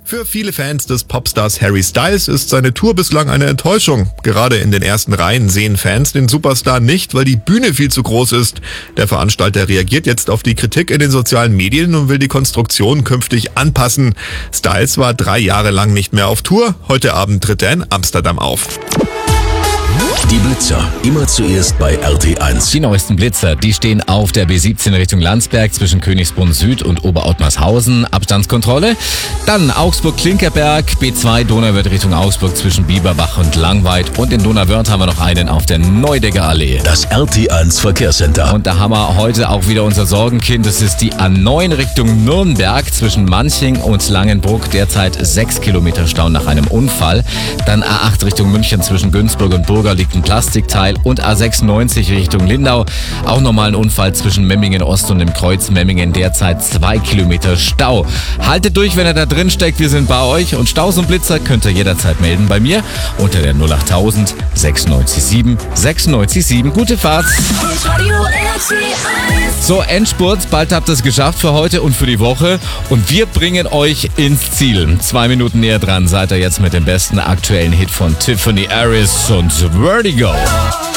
Für viele Fans des Popstars Harry Styles ist seine Tour bislang eine Enttäuschung. Gerade in den ersten Reihen sehen Fans den Superstar nicht, weil die Bühne viel zu groß ist. Der Veranstalter reagiert jetzt auf die Kritik in den sozialen Medien und will die Konstruktion künftig anpassen. Styles war 3 Jahre lang nicht mehr auf Tour. Heute Abend tritt er in Amsterdam auf. Die Blitzer, immer zuerst bei RT1. Die neuesten Blitzer, die stehen auf der B17 Richtung Landsberg zwischen Königsbrunn Süd und Oberottmarshausen. Abstandskontrolle. Dann Augsburg-Klinkerberg, B2 Donauwörth Richtung Augsburg zwischen Bieberbach und Langweid. Und in Donauwörth haben wir noch einen auf der Neudecker Allee. Das RT1 Verkehrscenter. Und da haben wir heute auch wieder unser Sorgenkind. Das ist die A9 Richtung Nürnberg zwischen Manching und Langenbruck. Derzeit 6 Kilometer Stau nach einem Unfall. Dann A8 Richtung München zwischen Günzburg und Burger liegt ein Plastikteil. Und A96 Richtung Lindau. Auch nochmal ein Unfall zwischen Memmingen Ost und dem Kreuz Memmingen. Derzeit 2 Kilometer Stau. Haltet durch, wenn ihr da drin steckt. Wir sind bei euch. Und Staus und Blitzer könnt ihr jederzeit melden bei mir unter der 08000 967 967. Gute Fahrt. So, Endspurt. Bald habt ihr es geschafft für heute und für die Woche. Und wir bringen euch ins Ziel. 2 Minuten näher dran seid ihr jetzt mit dem besten aktuellen Hit von Tiffany Harris und Vertigo.